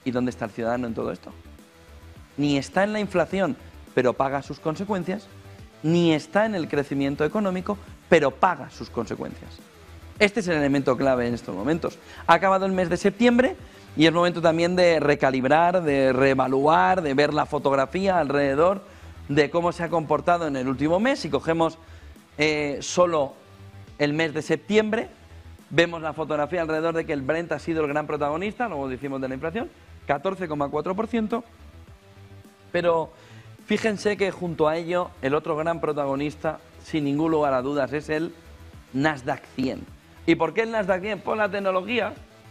¿Y dónde está el ciudadano en todo esto? Ni está en la inflación, pero paga sus consecuencias, ni está en el crecimiento económico, pero paga sus consecuencias. Este es el elemento clave en estos momentos. Ha acabado el mes de septiembre y es momento también de recalibrar, de reevaluar, de ver la fotografía alrededor de cómo se ha comportado en el último mes. Si cogemos solo el mes de septiembre, vemos la fotografía alrededor de que el Brent ha sido el gran protagonista, luego decimos de la inflación, 14,4%, pero fíjense que junto a ello el otro gran protagonista, sin ningún lugar a dudas, es el Nasdaq 100. ¿Y por qué el Nasdaq 100? Por la tecnología.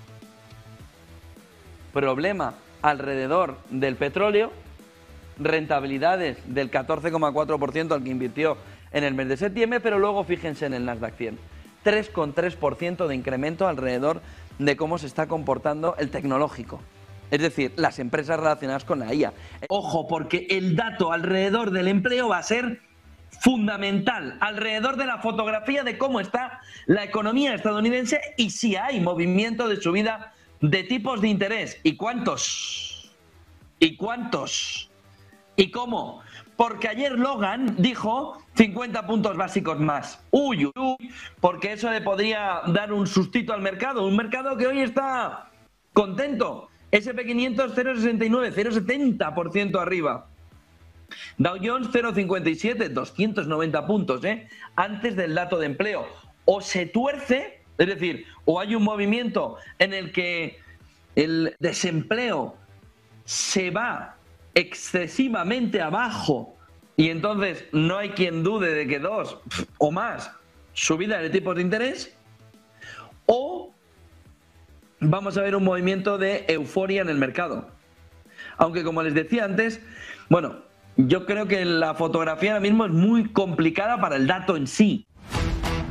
Problema alrededor del petróleo, rentabilidades del 14,4% al que invirtió en el mes de septiembre, pero luego fíjense en el Nasdaq 100. 3,3% de incremento alrededor de cómo se está comportando el tecnológico. Es decir, las empresas relacionadas con la IA. Ojo, porque el dato alrededor del empleo va a ser fundamental, alrededor de la fotografía de cómo está la economía estadounidense y si hay movimiento de subida de tipos de interés. ¿Y cuántos? ¿Y cuántos? ¿Y cómo? Porque ayer Logan dijo 50 puntos básicos más. Uy, uy, porque eso le podría dar un sustito al mercado. Un mercado que hoy está contento. SP500 0,69, 0,70% arriba. Dow Jones 0,57, 290 puntos, antes del dato de empleo. O se tuerce, es decir, o hay un movimiento en el que el desempleo se va excesivamente abajo y entonces no hay quien dude de que 2 o más subida de tipos de interés, o vamos a ver un movimiento de euforia en el mercado. Aunque, como les decía antes, bueno, yo creo que la fotografía ahora mismo es muy complicada para el dato en sí.